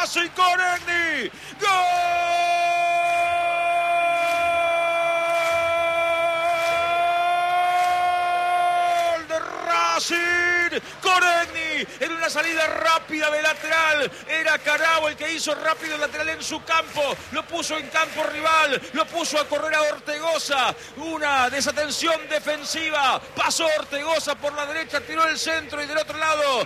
Racing con Egni. ¡Gol de Racing con Egni! En una salida rápida de lateral. Era Carabo el que hizo rápido el lateral en su campo. Lo puso en campo rival. Lo puso a correr a Ortegoza. Una desatención defensiva. Pasó Ortegoza por la derecha. Tiró el centro y del otro lado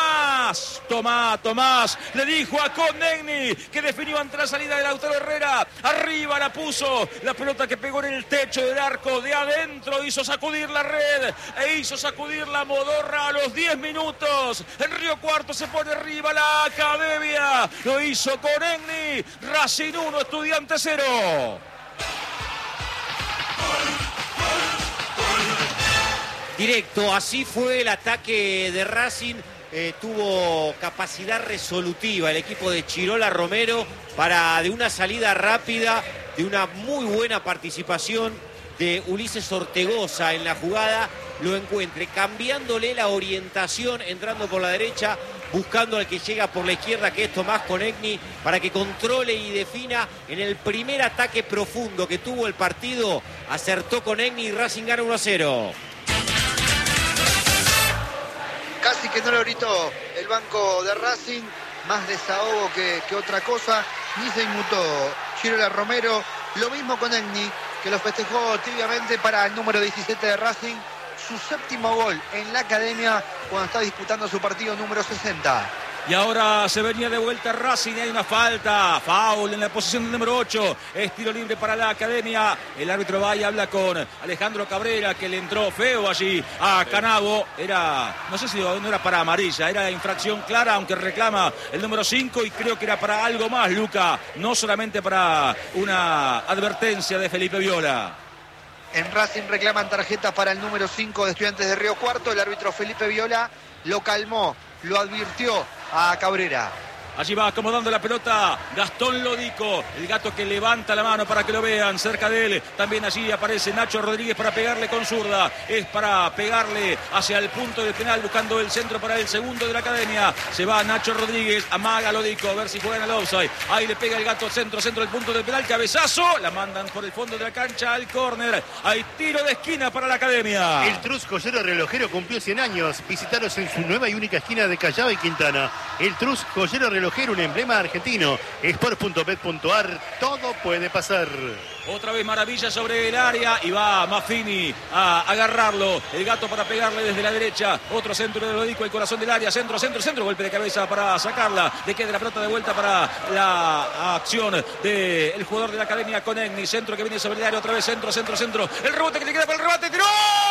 Tomás. Le dijo a Conegni que definió ante la salida de Lautaro Herrera. Arriba la puso. La pelota que pegó en el techo del arco. De adentro hizo sacudir la red. E hizo sacudir la modorra a los 10 minutos. En Río Cuarto se pone arriba la Academia. Lo hizo Conegni. Racing 1, Estudiantes 0. Directo, así fue el ataque de Racing. Tuvo capacidad resolutiva el equipo de Chirola Romero para de una salida rápida, de una muy buena participación de Ulises Ortegoza en la jugada, lo encuentre cambiándole la orientación, entrando por la derecha, buscando al que llega por la izquierda, que es Tomás Conegni, para que controle y defina. En el primer ataque profundo que tuvo el partido, acertó Conegni y Racing gana 1-0. Casi que no lo gritó el banco de Racing, más desahogo que otra cosa, ni se inmutó Chirola Romero. Lo mismo con Egni, que lo festejó tibiamente para el número 17 de Racing, su séptimo gol en la Academia cuando está disputando su partido número 60. Y ahora se venía de vuelta Racing y hay una falta. Foul en la posición del número 8. Es tiro libre para la Academia. El árbitro va y habla con Alejandro Cabrera, que le entró feo allí a Canabo. No sé si no era para amarilla, era infracción clara, aunque reclama el número 5 y creo que era para algo más, Luca. No solamente para una advertencia de Felipe Viola. En Racing reclaman tarjeta para el número 5 de Estudiantes de Río Cuarto. El árbitro Felipe Viola lo calmó, lo advirtió a Cabrera. Allí va acomodando la pelota Gastón Lodico, el gato que levanta la mano para que lo vean cerca de él. También allí aparece Nacho Rodríguez para pegarle con zurda. Es para pegarle hacia el punto del penal, buscando el centro para el segundo de la Academia. Se va Nacho Rodríguez, amaga Lodico, a ver si juegan al offside. Ahí le pega el gato centro del punto del penal, cabezazo. La mandan por el fondo de la cancha al córner. Hay tiro de esquina para la Academia. El Trus Joyero Relojero cumplió 100 años. Visítalos en su nueva y única esquina de Callao y Quintana. El Trus Joyero Relojero, un emblema argentino. Sport.bet.ar, todo puede pasar. Otra vez maravilla sobre el área y va Maffini a agarrarlo. El gato para pegarle desde la derecha. Otro centro de Lodico, el corazón del área. Centro. Golpe de cabeza para sacarla. Le queda la pelota de vuelta para la acción del jugador de la Academia Conegni. Centro que viene sobre el área. Otra vez centro. El rebote que le queda para el rebate. ¡Tiró!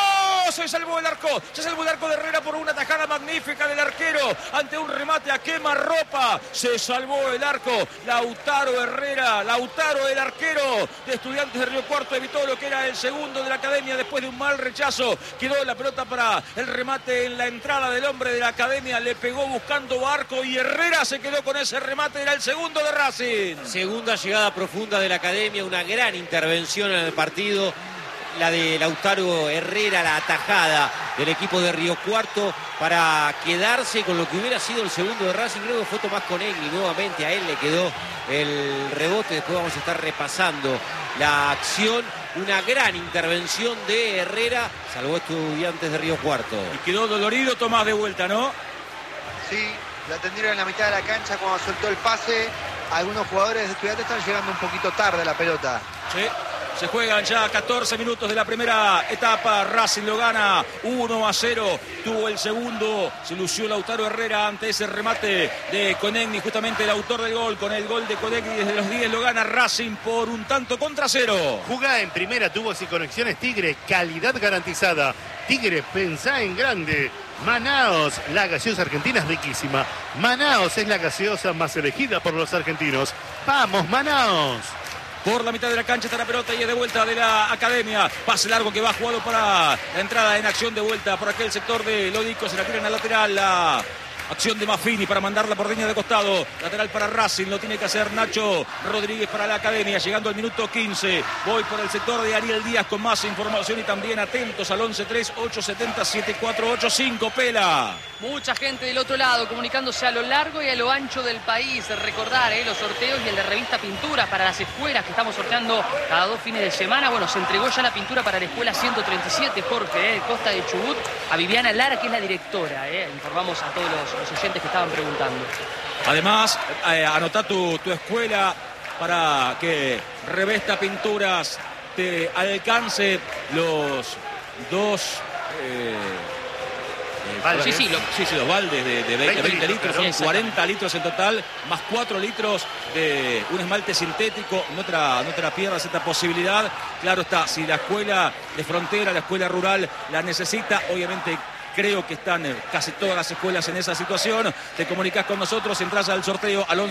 Se salvó el arco de Herrera por una tajada magnífica del arquero ante un remate a quemarropa. Se salvó el arco. Lautaro Herrera, el arquero de Estudiantes de Río Cuarto, evitó lo que era el segundo de la Academia después de un mal rechazo. Quedó la pelota para el remate en la entrada del hombre de la Academia. Le pegó buscando arco y Herrera se quedó con ese remate. Era el segundo de Racing. Segunda llegada profunda de la Academia, una gran intervención en el partido. La de Lautaro Herrera, la atajada del equipo de Río Cuarto para quedarse con lo que hubiera sido el segundo de Racing. Luego fue Tomás Conegni nuevamente, a él le quedó el rebote. Después vamos a estar repasando la acción. Una gran intervención de Herrera, salvó Estudiantes de Río Cuarto. Y quedó dolorido Tomás de vuelta, ¿no? Sí, la atendieron en la mitad de la cancha cuando soltó el pase. Algunos jugadores de Estudiantes están llegando un poquito tarde a la pelota. Sí. Se juegan ya 14 minutos de la primera etapa. Racing lo gana 1-0. Tuvo el segundo. Se lució Lautaro Herrera ante ese remate de Conegni. Justamente el autor del gol. Con el gol de Conegni desde los 10 lo gana Racing por 1-0. Jugá en primera, tubos y conexiones Tigre. Calidad garantizada. Tigre, pensá en grande. Manaos, la gaseosa argentina es riquísima. Manaos es la gaseosa más elegida por los argentinos. ¡Vamos, Manaos! Por la mitad de la cancha está la pelota y es de vuelta de la Academia. Pase largo que va jugado para la entrada en acción de vuelta por aquel sector de Lodico. Se la tira en la lateral. La Acción de Maffini para mandarla por línea de costado. Lateral para Racing. Lo tiene que hacer Nacho Rodríguez para la Academia. Llegando al minuto 15. Voy por el sector de Ariel Díaz con más información y también atentos al 11-3-870-7485. Pela. Mucha gente del otro lado comunicándose a lo largo y a lo ancho del país. Recordar los sorteos y el de revista Pinturas para las escuelas que estamos sorteando cada 2 fines de semana. Bueno, se entregó ya la pintura para la escuela 137, Jorge, Costa de Chubut, a Viviana Lara, que es la directora. Informamos a todos los oyentes que estaban preguntando. Además, anotá tu escuela para que Revista Pinturas te alcance los 2... Sí, los baldes de 20 litros, son 40 litros en total, más 4 litros de un esmalte sintético. No te la pierdas esta posibilidad. Claro está, si la escuela de frontera, la escuela rural la necesita, obviamente creo que están casi todas las escuelas en esa situación. Te comunicas con nosotros, entras al sorteo al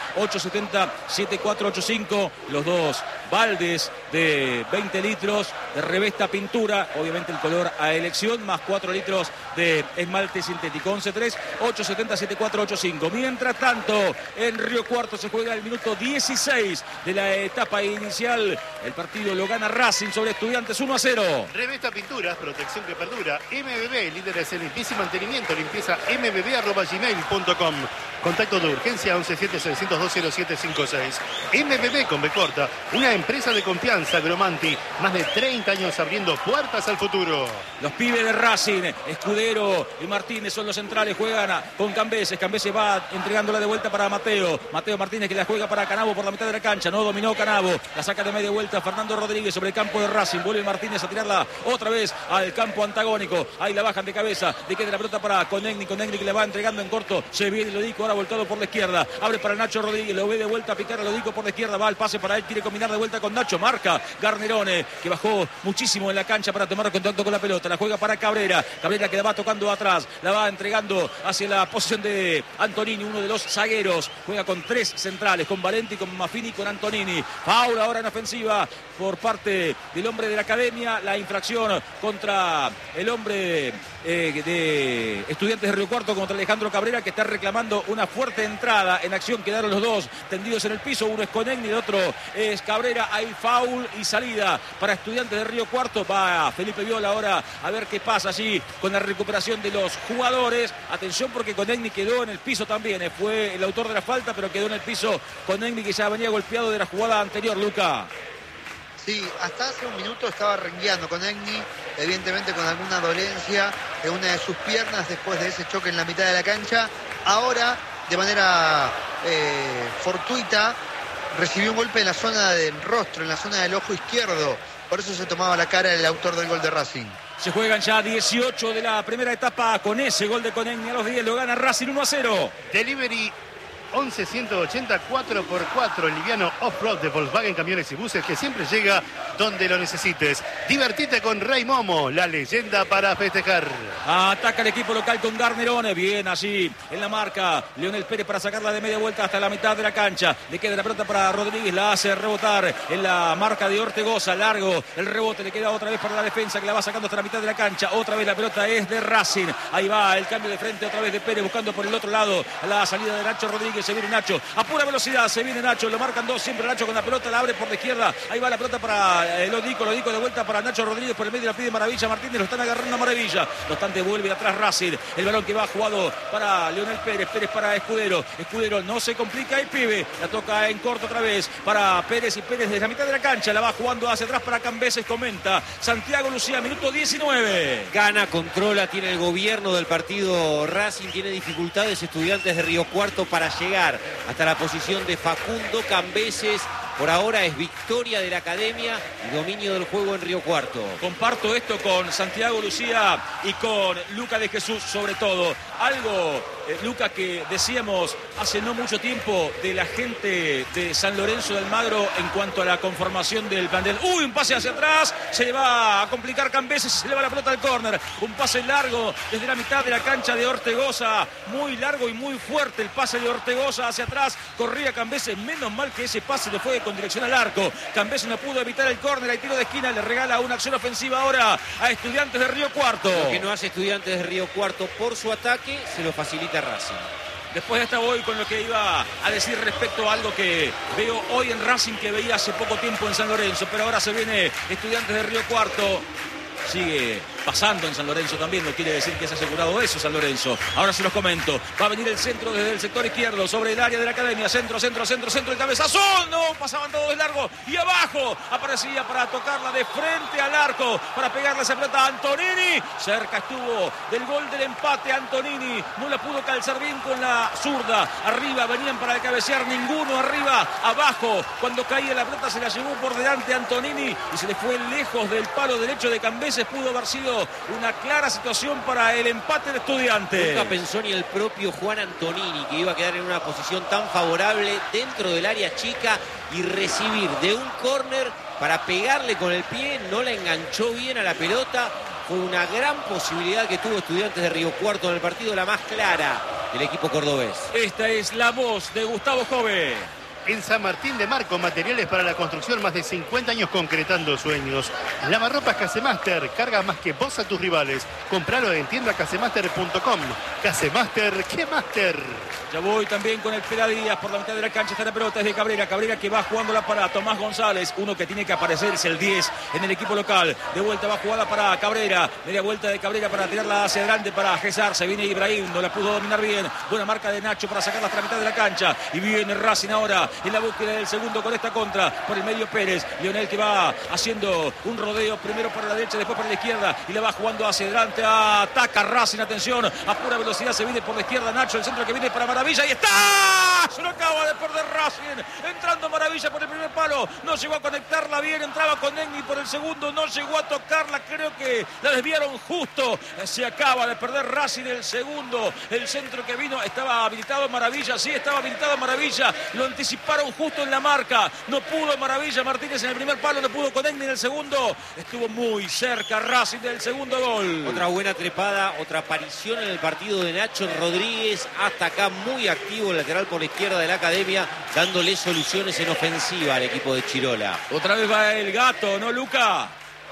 11-3-870-7485. Los 2 baldes de 20 litros de Revesta Pintura, obviamente el color a elección, más 4 litros de esmalte sintético. 11-3-870-7485. Mientras tanto, en Río Cuarto se juega el minuto 16 de la etapa inicial. El partido lo gana Racing sobre Estudiantes 1-0. Revesta Pinturas, protección que perdura. MBB, líderes en limpieza y mantenimiento. Limpieza mbb@gmail.com. Contacto de urgencia 1176020756. MBB con B corta, una empresa de confianza. Gromanti, más de 30 años abriendo puertas al futuro. Los pibes de Racing, Escudero y Martínez son los centrales, juegan con Cambeses. Cambeses va entregándola de vuelta para Mateo Martínez, que la juega para Canavo por la mitad de la cancha. No dominó Canavo, la saca de media vuelta Fernando Rodríguez sobre el campo de Racing. Vuelve Martínez a tirarla otra vez al campo antagónico. Ahí la bajan de cabeza, de que de la pelota para Conegni que le va entregando en corto. Se viene Lodico, ahora voltado por la izquierda. Abre para Nacho Rodríguez, lo ve de vuelta a picar a Lodico por la izquierda. Va al pase para él, quiere combinar de vuelta con Nacho. Marca Garnerone, que bajó muchísimo en la cancha para tomar contacto con la pelota. La juega para Cabrera que la va tocando atrás, la va entregando hacia la posición de Antonini, uno de los zagueros. Juega con 3 centrales, con Valenti, con Maffini, con Antonini. Foul ahora en ofensiva por parte del hombre de la Academia. La infracción contra el hombre de Estudiantes de Río Cuarto, contra Alejandro Cabrera, que está reclamando una fuerte entrada en acción. Quedaron los dos tendidos en el piso, uno es Conegni, el otro es Cabrera. Hay foul y salida para Estudiantes de Río Cuarto. Va Felipe Viola ahora a ver qué pasa allí con la recuperación de los jugadores. Atención, porque Conegni quedó en el piso también. Fue el autor de la falta, pero quedó en el piso Conegni, que ya venía golpeado de la jugada anterior, Luca. Sí, hasta hace un minuto estaba rengueando Conegni, evidentemente con alguna dolencia en una de sus piernas después de ese choque en la mitad de la cancha. Ahora, de manera fortuita, recibió un golpe en la zona del rostro, en la zona del ojo izquierdo. Por eso se tomaba la cara el autor del gol de Racing. Se juegan ya 18 de la primera etapa. Con ese gol de Conegni a los 10 lo gana Racing 1-0. Delivery 11-180 4x4, el liviano off-road de Volkswagen Camiones y Buses, que siempre llega donde lo necesites. Divertite con Rey Momo, la leyenda para festejar. Ataca el equipo local con Garnerone. Bien allí en la marca Leonel Pérez para sacarla de media vuelta hasta la mitad de la cancha. Le queda la pelota para Rodríguez, la hace rebotar en la marca de Ortegoza. Largo el rebote, le queda otra vez para la defensa, que la va sacando hasta la mitad de la cancha. Otra vez la pelota es de Racing. Ahí va el cambio de frente otra vez de Pérez, buscando por el otro lado la salida de Nacho Rodríguez. Se viene Nacho a pura velocidad, se viene Nacho, lo marcan dos, siempre Nacho con la pelota, la abre por la izquierda. Ahí va la pelota para Lodico de vuelta para Nacho Rodríguez, por el medio la pide Maravilla Martínez, lo están agarrando a Maravilla. No obstante, vuelve atrás Racing. El balón que va jugado para Leonel Pérez, Pérez para Escudero no se complica el pibe, la toca en corto otra vez para Pérez, y Pérez desde la mitad de la cancha la va jugando hacia atrás para Cambeses. Comenta Santiago Lucía, minuto 19. Gana, controla, tiene el gobierno del partido Racing, tiene dificultades Estudiantes de Río Cuarto para llegar hasta la posición de Facundo Cambeses. Por ahora es victoria de la Academia y dominio del juego en Río Cuarto. Comparto esto con Santiago Lucía y con Luca de Jesús sobre todo. Algo, Luca, que decíamos hace no mucho tiempo de la gente de San Lorenzo de Almagro en cuanto a la conformación del plantel. ¡Uy! Un pase hacia atrás, se le va a complicar Cambeses, se le va la pelota al córner. Un pase largo desde la mitad de la cancha de Ortegoza. Muy largo y muy fuerte el pase de Ortegoza hacia atrás. Corría Cambeses, menos mal que ese pase le fue con dirección al arco. Cambeses no pudo evitar el córner, hay tiro de esquina, le regala una acción ofensiva ahora a Estudiantes de Río Cuarto. Lo que no hace Estudiantes de Río Cuarto por su ataque, se lo facilita frente a Racing. Después de esta voy con lo que iba a decir respecto a algo que veo hoy en Racing, que veía hace poco tiempo en San Lorenzo, pero ahora se viene Estudiantes de Río Cuarto. Sigue pasando en San Lorenzo también, no quiere decir que se ha asegurado eso San Lorenzo. Ahora se los comento. Va a venir el centro desde el sector izquierdo sobre el área de la Academia. Centro, el cabezazo. No, pasaban todos de largo. Y abajo aparecía para tocarla de frente al arco, para pegarle esa pelota a Antonini. Cerca estuvo del gol del empate Antonini. No la pudo calzar bien con la zurda. Arriba venían para cabecear, ninguno arriba. Abajo, cuando caía la pelota se la llevó por delante Antonini y se le fue lejos del palo derecho de Cambeses. Pudo haber sido una clara situación para el empate de Estudiantes. Nunca pensó ni el propio Juan Antonini que iba a quedar en una posición tan favorable dentro del área chica y recibir de un córner para pegarle con el pie. No la enganchó bien a la pelota. Fue una gran posibilidad que tuvo Estudiantes de Río Cuarto en el partido, la más clara del equipo cordobés. Esta es la voz de Gustavo Jove. En San Martín de Marco, materiales para la construcción, más de 50 años concretando sueños. Lavarropas Casemaster, carga más que vos a tus rivales. Compralo en tiendacasemaster.com. Casemaster, ¿qué Master? Ya voy también con el Pera Díaz por la mitad de la cancha. Está la pelota, es de Cabrera. Cabrera que va jugándola para Tomás González. Uno que tiene que aparecer es el 10 en el equipo local. De vuelta va jugada para Cabrera. Media vuelta de Cabrera para tirarla hacia adelante para Gesar. Se viene Ibrahim, no la pudo dominar bien. Buena marca de Nacho para sacarla hasta la mitad de la cancha. Y viene Racing ahora en la búsqueda del segundo con esta contra. Por el medio Pérez. Lionel que va haciendo un rodeo. Primero para la derecha, después para la izquierda. Y la va jugando hacia adelante. Ataca Racing. Atención. A pura velocidad se viene por la izquierda Nacho. El centro que viene para Maravilla. Y está. Se lo acaba de perder Racing. Entrando Maravilla por el primer palo. No llegó a conectarla bien. Entraba con Enni por el segundo. No llegó a tocarla. Creo que la desviaron justo. Se acaba de perder Racing el segundo. El centro que vino. Estaba habilitado Maravilla. Sí, estaba habilitado Maravilla. Lo anticiparon justo en la marca. No pudo Maravilla Martínez en el primer palo. No pudo con Enni en el segundo. Estuvo muy cerca Racing del segundo gol. Otra buena trepada. Otra aparición en el partido de Nacho Rodríguez. Hasta acá muy activo el lateral por la izquierda de la Academia, dándole soluciones en ofensiva al equipo de Chirola. Otra vez va el Gato, ¿no, Luca?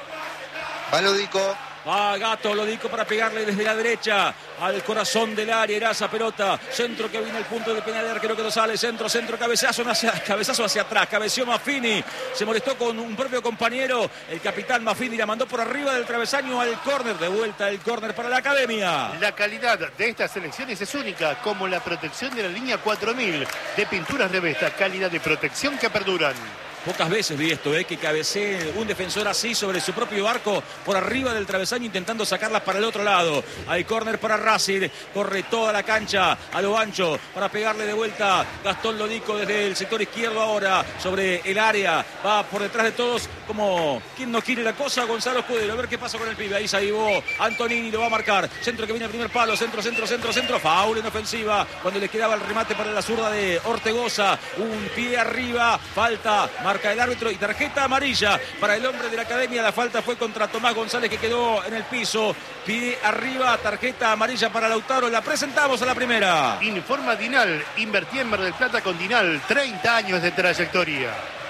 Va Lodico. Va Gato, Lodico para pegarle desde la derecha al corazón del área. Era esa pelota. Centro que viene el punto de penal del arquero que no sale. Centro, cabezazo hacia atrás. Cabeció Maffini. Se molestó con un propio compañero. El capitán Maffini la mandó por arriba del travesaño al córner. De vuelta el córner para la Academia. La calidad de estas selecciones es única, como la protección de la línea 4000 de Pinturas Revesta. Calidad de protección que perduran. Pocas veces vi esto, que cabecee un defensor así sobre su propio arco por arriba del travesaño intentando sacarlas para el otro lado. Hay córner para Racing, corre toda la cancha a lo ancho para pegarle de vuelta Gastón Lodico desde el sector izquierdo ahora sobre el área. Va por detrás de todos como quien no quiere la cosa, Gonzalo Escudero. A ver qué pasa con el pibe. Ahí se avivó Antonini, lo va a marcar. Centro que viene al primer palo, centro. Foul en ofensiva cuando le quedaba el remate para la zurda de Ortegoza. Un pie arriba, falta, marca el árbitro y tarjeta amarilla para el hombre de la Academia. La falta fue contra Tomás González que quedó en el piso. Pie arriba, tarjeta amarilla para Lautaro. La presentamos a la primera. Informa Dinal. Invertí en Mar del Plata con Dinal. 30 años de trayectoria.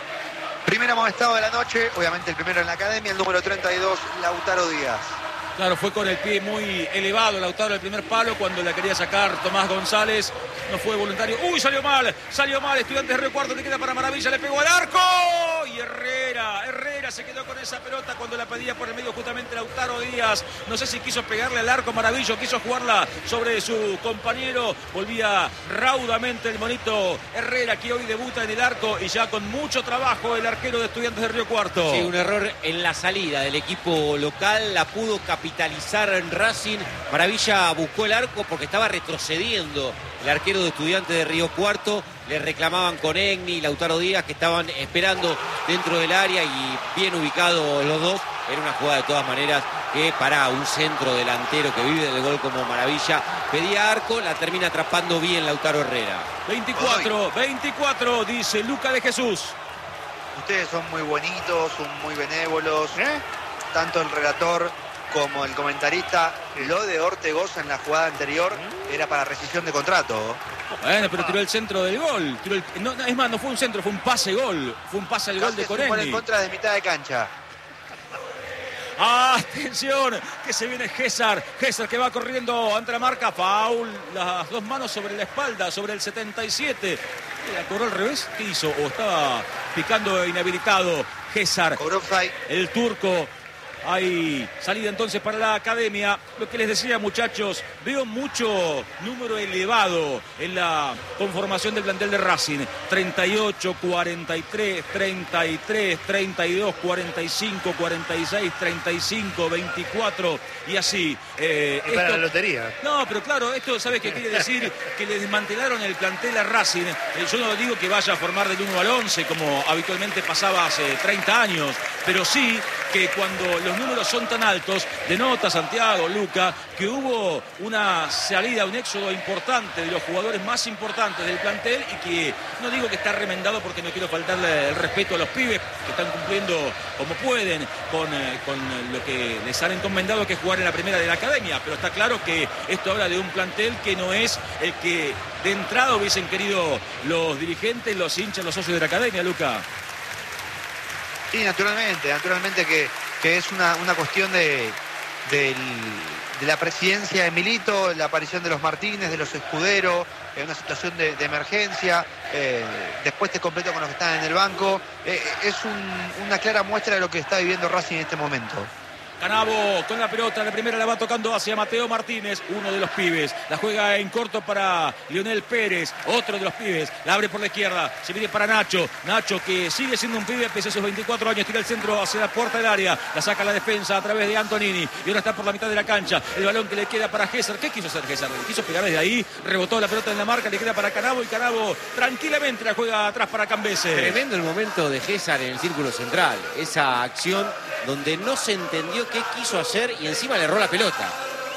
Primer amonestado de la noche. Obviamente el primero en la Academia. El número 32, Lautaro Díaz. Claro, fue con el pie muy elevado Lautaro del primer palo cuando la quería sacar Tomás González. No fue voluntario. ¡Uy, salió mal! Estudiantes de Río Cuarto, le queda para Maravilla, le pegó al arco. Y Herrera se quedó con esa pelota cuando la pedía por el medio justamente Lautaro Díaz. No sé si quiso pegarle al arco Maravilla, quiso jugarla sobre su compañero. Volvía raudamente el monito Herrera, que hoy debuta en el arco y ya con mucho trabajo el arquero de Estudiantes de Río Cuarto. Sí, un error en la salida del equipo local. La pudo capitalizar en Racing. Maravilla buscó el arco porque estaba retrocediendo el arquero de Estudiantes de Río Cuarto. Le reclamaban con Enni y Lautaro Díaz, que estaban esperando dentro del área y bien ubicados los dos. Era una jugada de todas maneras que para un centro delantero que vive del gol como Maravilla pedía arco, la termina atrapando bien Lautaro Herrera. 24, dice Luca de Jesús. Ustedes son muy bonitos, son muy benévolos. Tanto el relator como el comentarista. Lo de Ortegoza en la jugada anterior era para rescisión de contrato. Bueno, pero tiró el centro del gol. Es más, no fue un centro, fue un pase gol. Fue un pase al gol de Coreni. En contra de mitad de cancha. Atención, que se viene Gézar que va corriendo ante la marca. Foul, las dos manos sobre la espalda, sobre el 77. ¿La cobró al revés? ¿Qué hizo? ¿O estaba picando inhabilitado Gézar? Cobró offside. El turco. Hay salida entonces para la academia. Lo que les decía, muchachos, veo mucho número elevado en la conformación del plantel de Racing. 38, 43, 33, 32, 45, 46, 35, 24 y así. Para la lotería. No, pero claro, esto, ¿sabes qué quiere decir? Que le desmantelaron el plantel a Racing. Yo no digo que vaya a formar del 1 al 11 como habitualmente pasaba hace 30 años, pero sí que cuando los números son tan altos, denota Santiago, Luca, que hubo una salida, un éxodo importante de los jugadores más importantes del plantel y que no digo que está remendado porque no quiero faltarle el respeto a los pibes que están cumpliendo como pueden con lo que les han encomendado, que es jugar en la primera de la academia, pero está claro que esto habla de un plantel que no es el que de entrada hubiesen querido los dirigentes, los hinchas, los socios de la academia, Luca. Sí, naturalmente que es una cuestión de la presidencia de Milito, la aparición de los Martínez, de los Escudero, una situación de emergencia, después te completo con los que están en el banco. Es una clara muestra de lo que está viviendo Racing en este momento. Canavo con la pelota, la primera la va tocando hacia Mateo Martínez, uno de los pibes. La juega en corto para Lionel Pérez, otro de los pibes. La abre por la izquierda, se viene para Nacho. Nacho, que sigue siendo un pibe pese a sus 24 años, tira el centro hacia la puerta del área. La saca la defensa a través de Antonini. Y ahora está por la mitad de la cancha. El balón que le queda para Gézar. ¿Qué quiso hacer Gézar? Quiso pegar desde ahí, rebotó la pelota en la marca, le queda para Canavo y Canavo tranquilamente la juega atrás para Cambese. Tremendo el momento de Gézar en el círculo central. Esa acción donde no se entendió qué quiso hacer y encima le erró la pelota.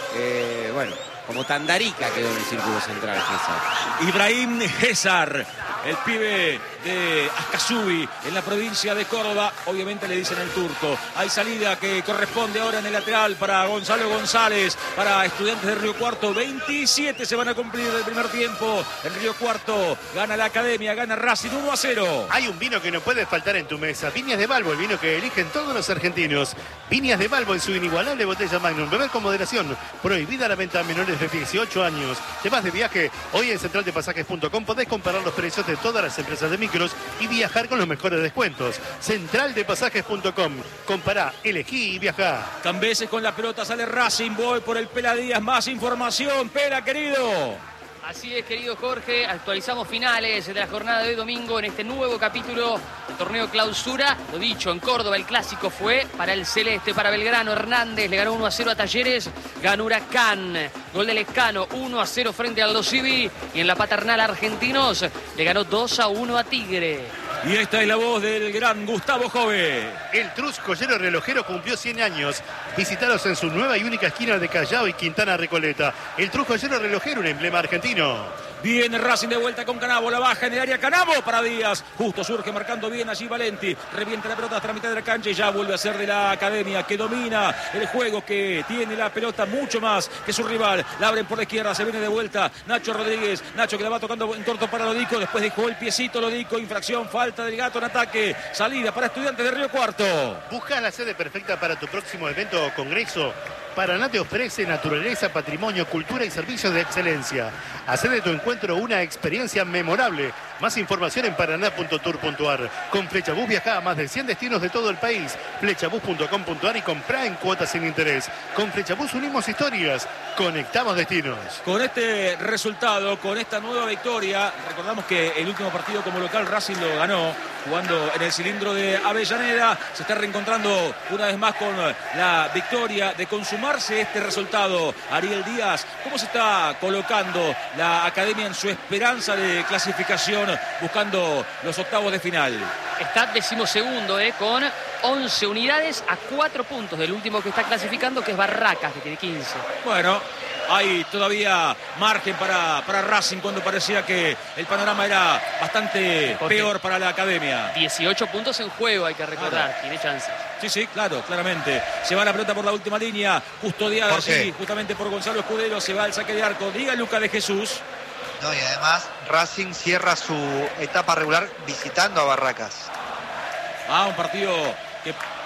Bueno, como Tandarica quedó en el círculo central Gézar. Ibrahim Gézar, el pibe de Ascasubi en la provincia de Córdoba, obviamente le dicen el turco. Hay salida que corresponde ahora en el lateral para Gonzalo González, para Estudiantes de Río Cuarto. 27 se van a cumplir del primer tiempo. En Río Cuarto gana la academia, gana Racing 1-0. Hay un vino que no puede faltar en tu mesa. Viñas de Balbo, el vino que eligen todos los argentinos. Viñas de Balbo en su inigualable botella Magnum. Beber con moderación. Prohibida la venta a menores de 18 años. Te vas de viaje. Hoy en centraldepasajes.com podés comparar los precios de todas las empresas de micros y viajar con los mejores descuentos. Centraldepasajes.com. Compará, elegí y viajá. Cambeses con la pelota, sale Racing, voy por el Pela Díaz. Más información, Pela, querido. Así es, querido Jorge, actualizamos finales de la jornada de hoy domingo en este nuevo capítulo del torneo Clausura. Lo dicho, en Córdoba el clásico fue para el Celeste, para Belgrano. Hernández le ganó 1-0 a Talleres, ganó Huracán. Gol de Lescano, 1-0 frente al Aldo Civi. Y en la Paternal Argentinos le ganó 2-1 a Tigre. Y esta es la voz del gran Gustavo Jove. El Trus Joyero Relojero cumplió 100 años. Visítalos en su nueva y única esquina de Callao y Quintana Recoleta. El Trus Joyero Relojero, un emblema argentino. Viene Racing de vuelta con Canavo, la baja en el área, Canavo para Díaz. Justo surge marcando bien allí Valenti. Revienta la pelota hasta la mitad de la cancha y ya vuelve a ser de la academia que domina el juego, que tiene la pelota mucho más que su rival. La abren por la izquierda, se viene de vuelta Nacho Rodríguez. Nacho que la va tocando en corto para Lodico. Después dejó el piecito Lodico. Infracción, falta del Gato en ataque. Salida para Estudiantes de Río Cuarto. ¿Buscas la sede perfecta para tu próximo evento o congreso? Paraná te ofrece naturaleza, patrimonio, cultura y servicios de excelencia. Hacé de tu encuentro una experiencia memorable. Más información en paraná.tour.ar. Con Flechabús viaja a más de 100 destinos de todo el país. Flechabús.com.ar y comprá en cuotas sin interés. Con Flechabús unimos historias, conectamos destinos. Con este resultado, con esta nueva victoria, recordamos que el último partido como local Racing lo ganó, jugando en el cilindro de Avellaneda. Se está reencontrando una vez más con la victoria de consumarse este resultado. Ariel Díaz, ¿cómo se está colocando la academia en su esperanza de clasificación, buscando los octavos de final? Está 12º, con 11 unidades a 4 puntos del último que está clasificando, que es Barracas, que tiene 15. Bueno, hay todavía margen para Racing cuando parecía que el panorama era bastante peor para la academia. 18 puntos en juego, hay que recordar, tiene chances. Sí, claro, claramente. Se va la pelota por la última línea, custodiada allí justamente por Gonzalo Escudero. Se va al saque de arco. Diga Luca de Jesús. No, y además Racing cierra su etapa regular visitando a Barracas. Un partido que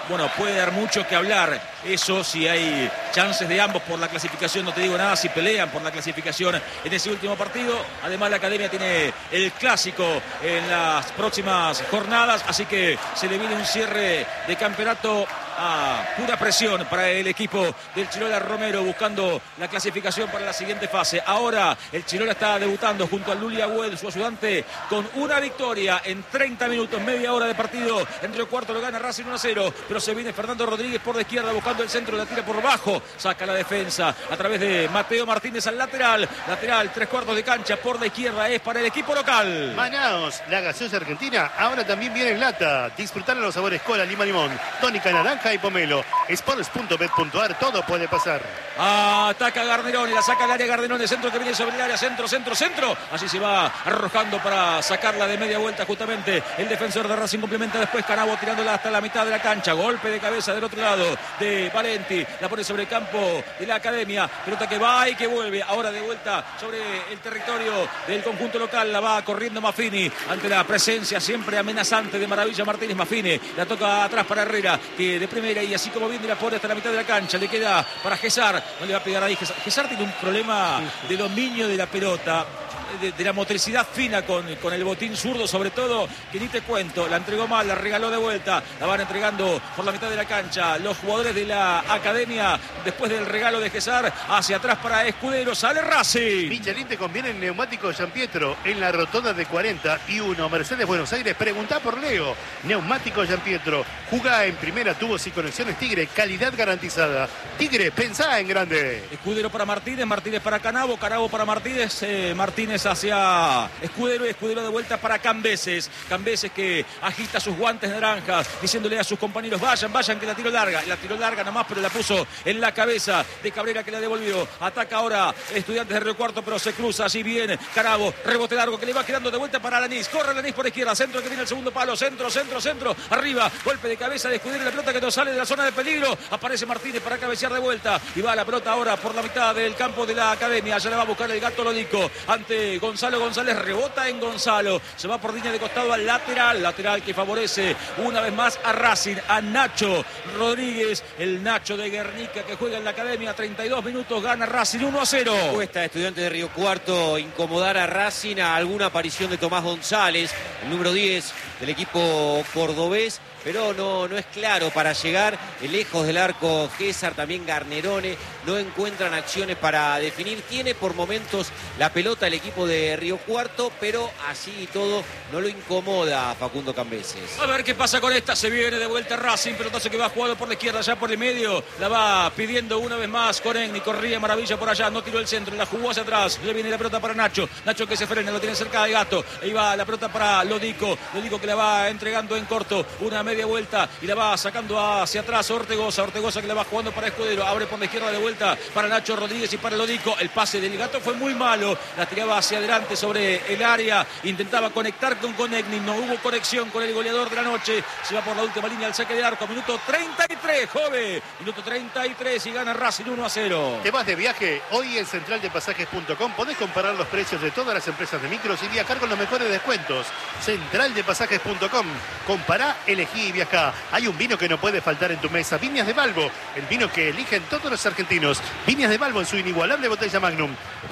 bueno, puede dar mucho que hablar. Eso si hay chances de ambos por la clasificación, no te digo nada si pelean por la clasificación en ese último partido. Además la Academia tiene el clásico en las próximas jornadas, así que se le viene un cierre de campeonato a pura presión para el equipo del Chirola Romero, buscando la clasificación para la siguiente fase. Ahora el Chirola está debutando junto a Luli Agüed, su ayudante, con una victoria en 30 minutos, media hora de partido. En Río Cuarto lo gana Racing 1-0, pero se viene Fernando Rodríguez por la izquierda buscando el centro, la tira por bajo, saca la defensa a través de Mateo Martínez al lateral, 3/4 de cancha por la izquierda, es para el equipo local. Manaos, la gaseosa argentina, ahora también viene en lata. Disfrutar los sabores cola, lima, limón, tónica, naranja y pomelo. Sports.bet.ar, todo puede pasar. Ataca Garnerone, la saca al área Garnerone, centro que viene sobre el área, centro. Así se va arrojando para sacarla de media vuelta justamente el defensor de Racing. Complementa después Canavo tirándola hasta la mitad de la cancha. Golpe de cabeza del otro lado de Valenti. La pone sobre el campo de la Academia. Pelota que va y que vuelve. Ahora de vuelta sobre el territorio del conjunto local. La va corriendo Maffini ante la presencia siempre amenazante de Maravilla Martínez. Maffini la toca atrás para Herrera, que de primera y así como viene la pone hasta la mitad de la cancha. Le queda para Gesar. No le va a pegar ahí. Gesar tiene un problema de dominio de la pelota, de la motricidad fina con el botín zurdo, sobre todo, que ni te cuento. La entregó mal, la regaló de vuelta, la van entregando por la mitad de la cancha los jugadores de la Academia. Después del regalo de Gesar, hacia atrás para Escudero, sale Racing. Michelin te conviene el neumático San Pietro en la rotonda de 41 Mercedes Buenos Aires. Preguntá por Leo. Neumático San Pietro, jugá en primera, tubos y conexiones Tigre, calidad garantizada. Tigre, pensá en grande. Escudero para Martínez, Martínez para Canavo, Canavo para Martínez, Martínez hacia Escudero y Escudero de vuelta para Cambeses. Cambeses que agita sus guantes naranjas, diciéndole a sus compañeros, vayan que la tiró larga nomás, pero la puso en la cabeza de Cabrera, que la devolvió. Ataca ahora Estudiantes de Río Cuarto, pero se cruza, así bien Canavo, rebote largo que le va quedando de vuelta para Alanís. Corre Alanís por izquierda, centro que viene el segundo palo, centro, arriba, golpe de cabeza de Escudero, la pelota que no sale de la zona de peligro. Aparece Martínez para cabecear de vuelta y va la pelota ahora por la mitad del campo de la Academia. Ya la va a buscar el Gato Lodico ante Gonzalo González, rebota en Gonzalo, se va por línea de costado al lateral que favorece una vez más a Racing, a Nacho Rodríguez, el Nacho de Guernica que juega en la Academia. 32 minutos, gana Racing 1-0. Cuesta Estudiantes de Río Cuarto incomodar a Racing, a alguna aparición de Tomás González, el número 10 del equipo cordobés, pero no es claro para llegar lejos del arco. Gesar, también Garnerone, no encuentran acciones para definir. Tiene por momentos la pelota el equipo de Río Cuarto, pero así y todo no lo incomoda a Facundo Cambeses. A ver qué pasa con esta, se viene de vuelta Racing, pelotazo que va jugado por la izquierda, ya por el medio, la va pidiendo una vez más con Egni, corría Maravilla por allá, no tiró el centro, la jugó hacia atrás, le viene la pelota para Nacho que se frena, lo tiene cerca de Gato, ahí va la pelota para Lodico que la va entregando en corto, una media vuelta y la va sacando hacia atrás Ortegoza que la va jugando para Escudero, abre por la izquierda de vuelta para Nacho Rodríguez y para Lodico. El pase del Gato fue muy malo, la tiraba hacia adelante sobre el área, intentaba conectar con Conegni, no hubo conexión con el goleador de la noche. Se va por la última línea al saque de arco, minuto 33, joven, minuto 33 y gana Racing 1-0. ¿Te vas de viaje? Hoy en centraldepasajes.com podés comparar los precios de todas las empresas de micros y viajar con los mejores descuentos. Centraldepasajes.com, compará, elegí y viajá. Hay un vino que no puede faltar en tu mesa, Viñas de Balbo, el vino que eligen todos los argentinos. Viñas de Balbo en su inigualable botella Magnum.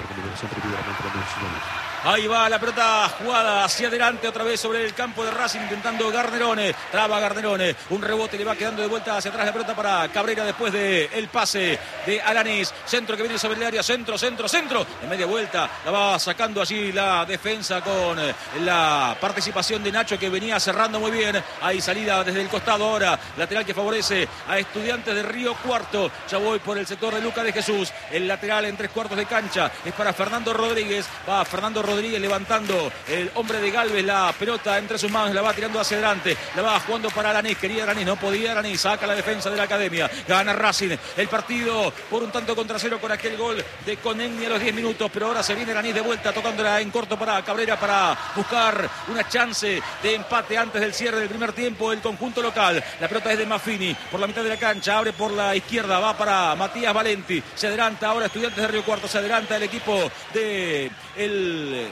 Ahí va la pelota jugada hacia adelante otra vez sobre el campo de Racing, intentando Garnerone, traba Garnerone, un rebote, le va quedando de vuelta hacia atrás la pelota para Cabrera después del pase de Alanís, centro que viene sobre el área, centro, en media vuelta, la va sacando allí la defensa con la participación de Nacho que venía cerrando muy bien, ahí salida desde el costado ahora, lateral que favorece a Estudiantes de Río Cuarto, ya voy por el sector de Luca de Jesús, el lateral en 3/4 de cancha, es para Fernando Rodríguez, va Fernando Rodríguez levantando el hombre de Galvez la pelota entre sus manos, la va tirando hacia adelante, la va jugando para Alanís, quería Alanís, no podía Alanís, saca la defensa de la Academia, gana Racing el partido por un tanto contra cero con aquel gol de Conegni a los 10 minutos, pero ahora se viene Alanís de vuelta tocándola en corto para Cabrera para buscar una chance de empate antes del cierre del primer tiempo el conjunto local. La pelota es de Maffini por la mitad de la cancha, abre por la izquierda, va para Matías Valenti, se adelanta ahora Estudiantes de Río Cuarto, se adelanta el equipo de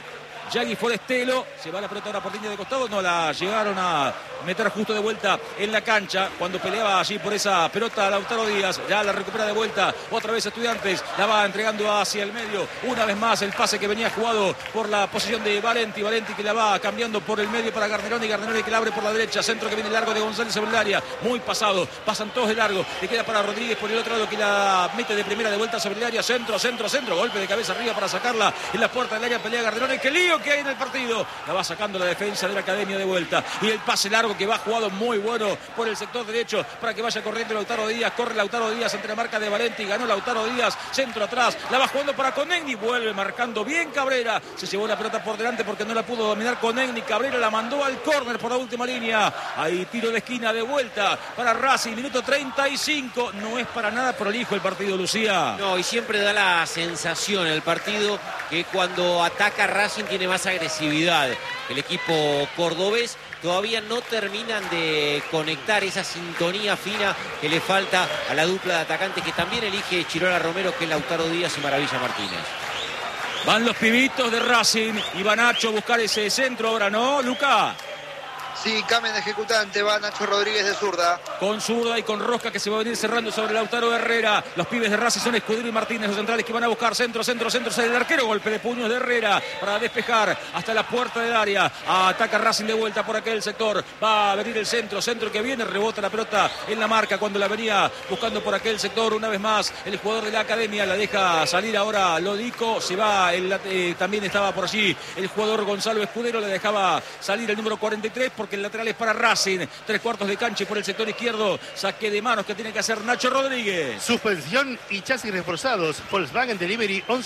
Yagui Forestelo. Se va la pelota ahora por línea de costado. No la llegaron a meter justo de vuelta en la cancha cuando peleaba allí por esa pelota Lautaro Díaz. Ya la recupera de vuelta. Otra vez Estudiantes. La va entregando hacia el medio. Una vez más el pase que venía jugado por la posición de Valenti. Valenti que la va cambiando por el medio para Garneroni. Garneroni que la abre por la derecha. Centro que viene largo de González sobre el área. Muy pasado. Pasan todos de largo. Le queda para Rodríguez por el otro lado que la mete de primera de vuelta sobre el área. Centro. Golpe de cabeza arriba para sacarla en la puerta del área. Pelea Garneroni. ¡Qué lío que hay en el partido! La va sacando la defensa de la Academia de vuelta. Y el pase largo que va jugado muy bueno por el sector derecho para que vaya corriendo Lautaro Díaz. Corre Lautaro Díaz entre la marca de Valenti. Ganó Lautaro Díaz. Centro atrás. La va jugando para Conegni. Vuelve marcando bien Cabrera. Se llevó la pelota por delante porque no la pudo dominar Conegni. Cabrera la mandó al córner por la última línea. Ahí tiro de esquina de vuelta para Racing. Minuto 35. No es para nada prolijo el partido, Lucía. No, y siempre da la sensación el partido que cuando ataca Racing tiene más agresividad. El equipo cordobés todavía no terminan de conectar esa sintonía fina que le falta a la dupla de atacantes que también elige Chirola Romero, que es Lautaro Díaz y Maravilla Martínez. Van los pibitos de Racing y va Nacho a buscar ese centro ahora, ¿no, Luca? Sí, cambio de ejecutante, va Nacho Rodríguez de zurda. Con zurda y con rosca que se va a venir cerrando sobre Lautaro Herrera. Los pibes de Racing son Escudero y Martínez, los centrales que van a buscar centro, sale el arquero, golpe de puños de Herrera para despejar hasta la puerta del área. Ataca Racing de vuelta por aquel sector. Va a venir el centro que viene, rebota la pelota en la marca cuando la venía buscando por aquel sector. Una vez más el jugador de la Academia la deja salir ahora Lodico. Se va, también estaba por allí el jugador Gonzalo Escudero, le dejaba salir el número 43 porque el lateral es para Racing. 3/4 de cancha y por el sector izquierdo saque de manos que tiene que hacer Nacho Rodríguez. Suspensión y chasis reforzados. Volkswagen Delivery 11